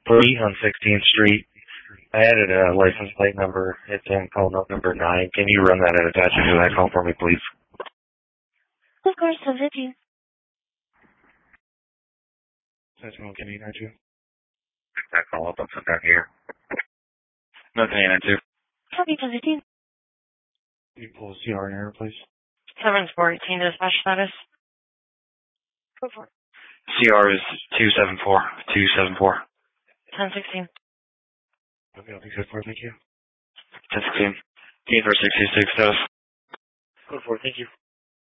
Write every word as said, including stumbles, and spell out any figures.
three on sixteenth Street. I added a license plate number. It's in call note number nine. Can you run that and attach it to that call for me, please? Of course, ten fifteen. That's one can you two? Pick that call up and put that here. No, can you two? Copy, ten fifteen. Can you pull a C R in here, please? seven four eighteen dispatch status. Go for it. C R is two seven four two seven four. ten sixteen. Okay, I'll be good for it, thank you. ten sixteen. Team for sixty-six status. Go for it, thank you.